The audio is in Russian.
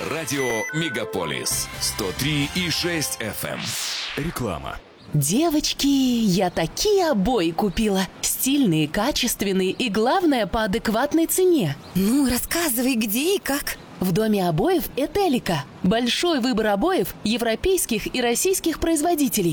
Радио Мегаполис 103,6 FM. Реклама. Девочки, я такие обои купила. Стильные, качественные и, главное, по адекватной цене. Ну, рассказывай, где и как. В доме обоев «Этелика». Большой выбор обоев европейских и российских производителей.